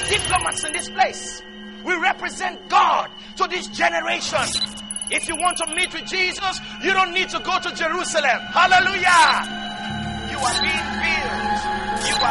are diplomats in this place. We represent God to this generation. If you want to meet with Jesus, you don't need to go to Jerusalem. Hallelujah. You are being filled. You are